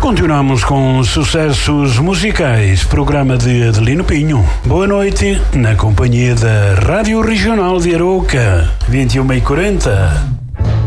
Continuamos com sucessos musicais, programa de Adelino Pinho. Boa noite, na companhia da Rádio Regional de Arouca, 21h40.